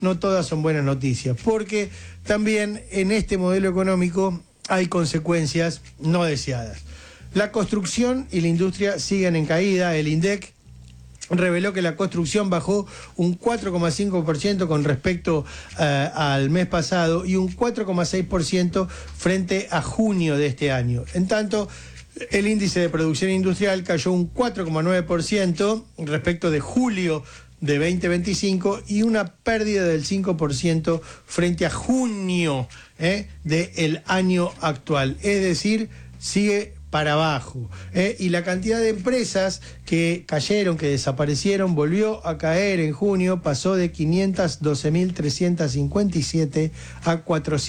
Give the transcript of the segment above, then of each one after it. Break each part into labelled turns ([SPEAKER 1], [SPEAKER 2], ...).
[SPEAKER 1] no todas son buenas noticias, porque también en este modelo económico hay consecuencias no deseadas. La construcción y la industria siguen en caída. El INDEC reveló que la construcción bajó un 4,5% con respecto al mes pasado y un 4,6% frente a junio de este año. En tanto, el índice de producción industrial cayó un 4,9% respecto de julio de 2025 y una pérdida del 5% frente a junio del año actual. Es decir, sigue para abajo. Y la cantidad de empresas que cayeron, que desaparecieron, volvió a caer en junio, pasó de 512.357 a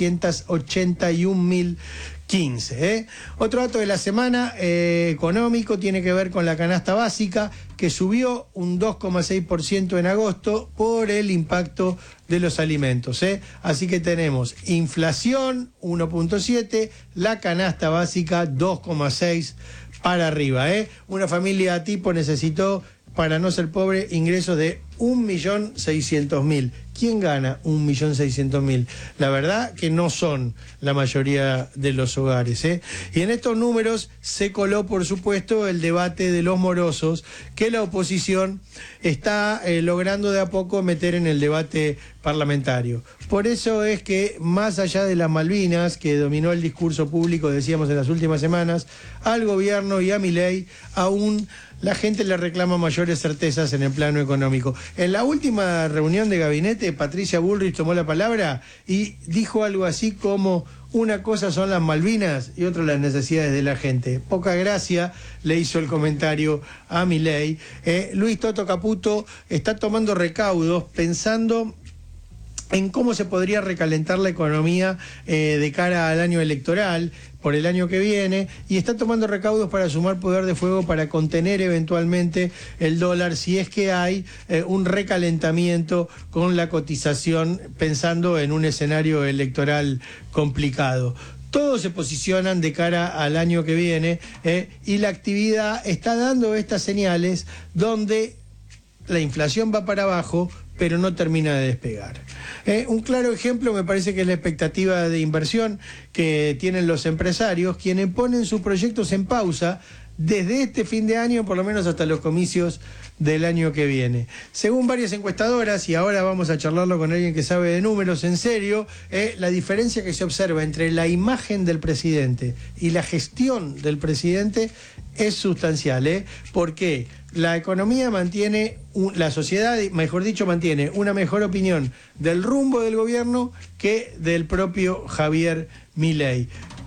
[SPEAKER 1] 481.015. Otro dato de la semana económico tiene que ver con la canasta básica, que subió un 2,6% en agosto por el impacto de los alimentos. Así que tenemos inflación 1,7, la canasta básica 2,6 para arriba. Una familia tipo necesitó, para no ser pobre, ingresos de 1.600.000. ¿Quién gana 1.600.000? La verdad que no son la mayoría de los hogares. Y en estos números se coló, por supuesto, el debate de los morosos, que la oposición está logrando de a poco meter en el debate parlamentario. Por eso es que, más allá de las Malvinas, que dominó el discurso público, decíamos, en las últimas semanas, al gobierno y a Milei, aún la gente le reclama mayores certezas en el plano económico. En la última reunión de gabinete, Patricia Bullrich tomó la palabra y dijo algo así como: una cosa son las Malvinas y otra las necesidades de la gente. Poca gracia le hizo el comentario a Milei. Luis Toto Caputo está tomando recaudos pensando en cómo se podría recalentar la economía de cara al año electoral, por el año que viene, y está tomando recaudos para sumar poder de fuego para contener eventualmente el dólar, si es que hay un recalentamiento con la cotización, pensando en un escenario electoral complicado. Todos se posicionan de cara al año que viene y la actividad está dando estas señales donde la inflación va para abajo, pero no termina de despegar. Un claro ejemplo me parece que es la expectativa de inversión que tienen los empresarios, quienes ponen sus proyectos en pausa desde este fin de año, por lo menos hasta los comicios del año que viene. Según varias encuestadoras, y ahora vamos a charlarlo con alguien que sabe de números en serio, la diferencia que se observa entre la imagen del presidente y la gestión del presidente es sustancial. Porque la economía mantiene, la sociedad, mejor dicho, mantiene una mejor opinión del rumbo del gobierno que del propio Javier Milei.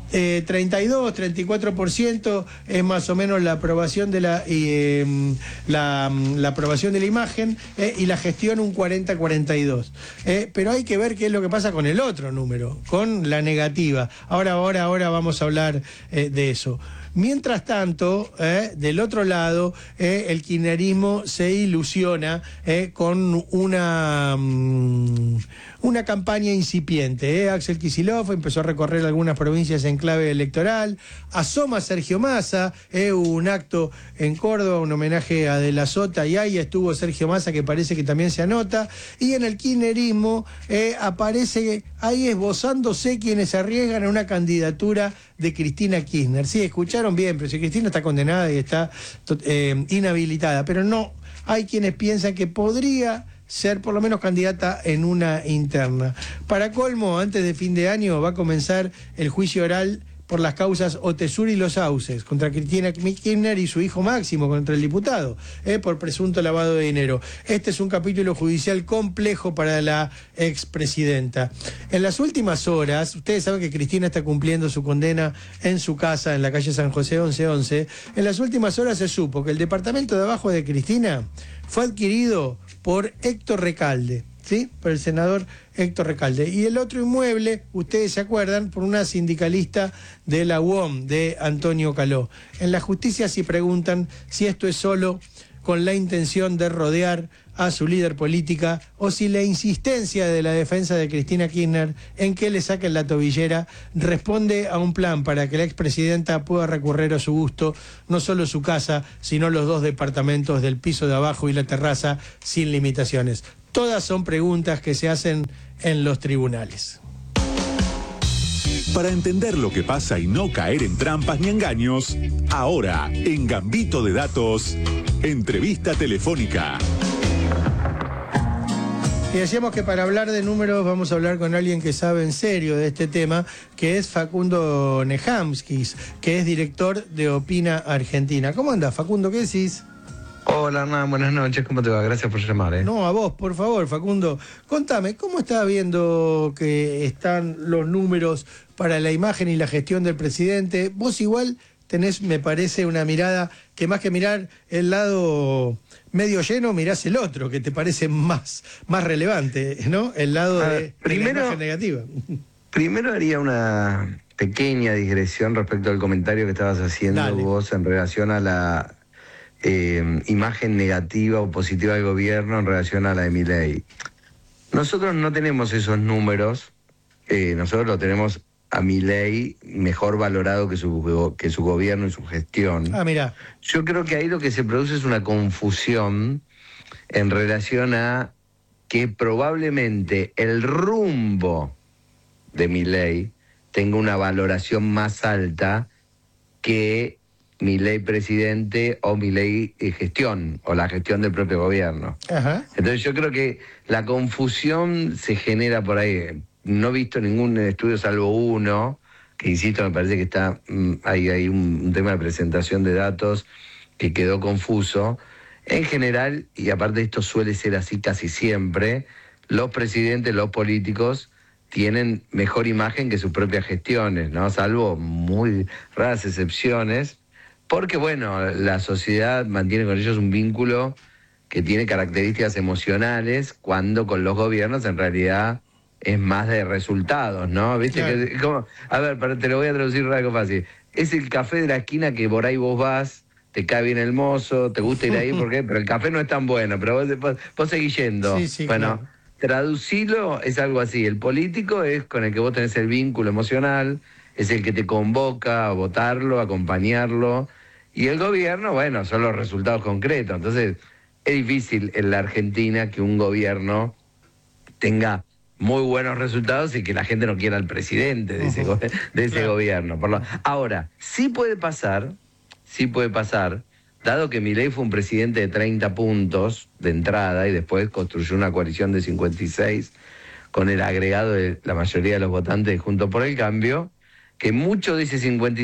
[SPEAKER 1] 34% es más o menos la aprobación de la aprobación de la imagen, y la gestión un 40-42. Pero hay que ver qué es lo que pasa con el otro número, con la negativa. Ahora vamos a hablar de eso. Mientras tanto, del otro lado, el kirchnerismo se ilusiona con una campaña incipiente. Axel Kicillof empezó a recorrer algunas provincias en clave electoral. Asoma Sergio Massa, hubo un acto en Córdoba, un homenaje a De la Sota, y ahí estuvo Sergio Massa, que parece que también se anota. Y en el kirchnerismo aparece ahí esbozándose quienes se arriesgan a una candidatura de Cristina Kirchner. Sí, escucharon bien, pero si Cristina está condenada y está inhabilitada, pero no, hay quienes piensan que podría ser por lo menos candidata en una interna. Para colmo, antes de fin de año va a comenzar el juicio oral por las causas Otesur y Los Sauces, contra Cristina Kirchner y su hijo Máximo, contra el diputado, por presunto lavado de dinero. Este es un capítulo judicial complejo para la expresidenta. En las últimas horas, ustedes saben que Cristina está cumpliendo su condena en su casa, en la calle San José 1111. En las últimas horas se supo que el departamento de abajo de Cristina fue adquirido por Héctor Recalde, ¿sí? Por el senador Héctor Recalde. Y el otro inmueble, ustedes se acuerdan, por una sindicalista de la UOM, de Antonio Caló. En la justicia sí preguntan si esto es solo con la intención de rodear a su líder política, o si la insistencia de la defensa de Cristina Kirchner en que le saquen la tobillera responde a un plan para que la expresidenta pueda recurrir a su gusto no solo su casa, sino los dos departamentos del piso de abajo y la terraza sin limitaciones. Todas son preguntas que se hacen en los tribunales.
[SPEAKER 2] Para entender lo que pasa y no caer en trampas ni engaños, ahora, en Gambito de Datos, entrevista telefónica.
[SPEAKER 1] Y decíamos que para hablar de números vamos a hablar con alguien que sabe en serio de este tema, que es Facundo Nejamskis, que es director de Opina Argentina. ¿Cómo andás, Facundo? ¿Qué decís?
[SPEAKER 3] Hola, Hernán, buenas noches, ¿cómo te va? Gracias por llamar.
[SPEAKER 1] No, a vos, por favor, Facundo. Contame, ¿cómo estás viendo que están los números para la imagen y la gestión del presidente? Vos igual tenés, me parece, una mirada que más que mirar el lado medio lleno, mirás el otro, que te parece más relevante, ¿no? El lado de la imagen negativa.
[SPEAKER 3] Primero haría una pequeña digresión respecto al comentario que estabas haciendo vos en relación a la imagen negativa o positiva del gobierno en relación a la de Milei. Nosotros no tenemos esos números, nosotros lo tenemos a Milei mejor valorado que su gobierno y su gestión.
[SPEAKER 1] Ah, mira.
[SPEAKER 3] Yo creo que ahí lo que se produce es una confusión en relación a que probablemente el rumbo de Milei tenga una valoración más alta que Milei presidente o Milei gestión, o la gestión del propio gobierno.
[SPEAKER 1] Ajá.
[SPEAKER 3] Entonces yo creo que la confusión se genera por ahí. No he visto ningún estudio salvo uno, que insisto, me parece que está hay un tema de presentación de datos que quedó confuso. En general, y aparte esto suele ser así casi siempre, los presidentes, los políticos tienen mejor imagen que sus propias gestiones, ¿no? Salvo muy raras excepciones, porque bueno, la sociedad mantiene con ellos un vínculo que tiene características emocionales, cuando con los gobiernos en realidad es más de resultados, ¿no? ¿Viste?
[SPEAKER 1] Claro.
[SPEAKER 3] A ver, te lo voy a traducir algo fácil. Es el café de la esquina que por ahí vos vas, te cae bien el mozo, te gusta ir ahí, porque pero el café no es tan bueno, pero vos seguís yendo.
[SPEAKER 1] Sí,
[SPEAKER 3] bueno,
[SPEAKER 1] claro.
[SPEAKER 3] Traducilo es algo así. El político es con el que vos tenés el vínculo emocional, es el que te convoca a votarlo, a acompañarlo. Y el gobierno, bueno, son los resultados concretos. Entonces, es difícil en la Argentina que un gobierno tenga muy buenos resultados y que la gente no quiera al presidente de ese gobierno. Ahora, sí puede pasar, dado que Milei fue un presidente de 30 puntos de entrada y después construyó una coalición de 56 con el agregado de la mayoría de los votantes de Juntos por el Cambio, que mucho de ese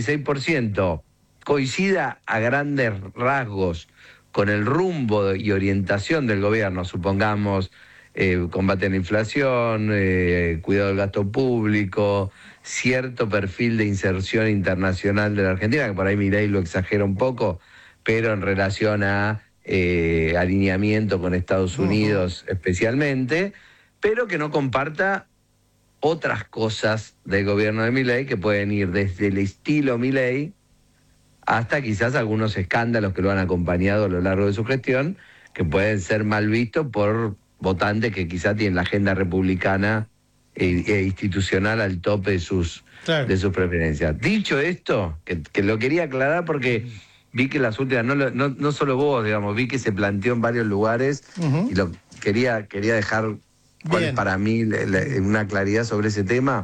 [SPEAKER 3] 56% coincida a grandes rasgos con el rumbo y orientación del gobierno, supongamos combate a la inflación, cuidado del gasto público, cierto perfil de inserción internacional de la Argentina, que por ahí Milei lo exagera un poco, pero en relación a alineamiento con Estados Unidos especialmente, pero que no comparta otras cosas del gobierno de Milei que pueden ir desde el estilo Milei hasta quizás algunos escándalos que lo han acompañado a lo largo de su gestión, que pueden ser mal vistos por votantes que quizás tienen la agenda republicana e institucional al tope de sus preferencias. Dicho esto, que lo quería aclarar porque vi que las últimas, no solo vos, digamos, vi que se planteó en varios lugares y lo quería dejar cuál es para mí una claridad sobre ese tema.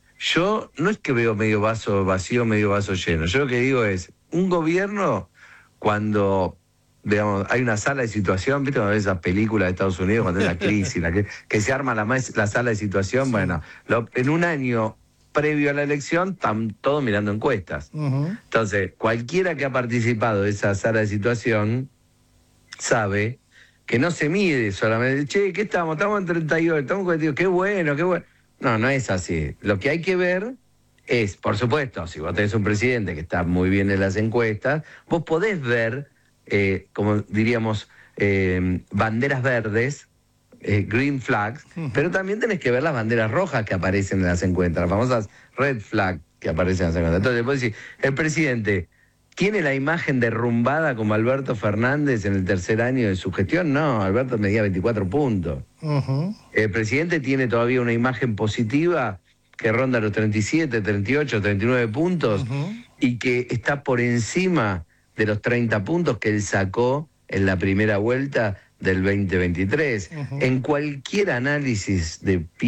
[SPEAKER 3] Yo no es que veo medio vaso vacío, medio vaso lleno. Yo lo que digo es, un gobierno cuando, digamos, hay una sala de situación, ¿viste? Cuando ves esas películas de Estados Unidos, cuando hay una crisis, que se arma la sala de situación, sí. Bueno, en un año previo a la elección están todos mirando encuestas. Entonces, cualquiera que ha participado de esa sala de situación sabe que no se mide solamente, che, ¿qué estamos? Estamos en 38, estamos en 42, qué bueno, qué bueno. No es así. Lo que hay que ver es, por supuesto, si vos tenés un presidente que está muy bien en las encuestas, vos podés ver, como diríamos, banderas verdes, green flags, pero también tenés que ver las banderas rojas que aparecen en las encuestas, las famosas red flag que aparecen en las encuestas. Entonces, vos decís, el presidente ¿tiene la imagen derrumbada como Alberto Fernández en el tercer año de su gestión? No, Alberto medía 24 puntos. El presidente tiene todavía una imagen positiva que ronda los 37, 38, 39 puntos y que está por encima de los 30 puntos que él sacó en la primera vuelta del 2023. En cualquier análisis de